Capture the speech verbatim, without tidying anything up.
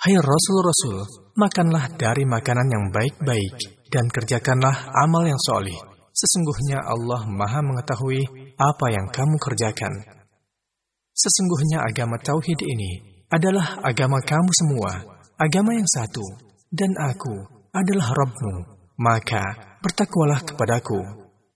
Hai Rasul-Rasul, makanlah dari makanan yang baik-baik, dan kerjakanlah amal yang solih. Sesungguhnya Allah Maha mengetahui apa yang kamu kerjakan. Sesungguhnya agama Tauhid ini adalah agama kamu semua, agama yang satu, dan aku adalah Rabbmu, maka bertakwalah kepadaku.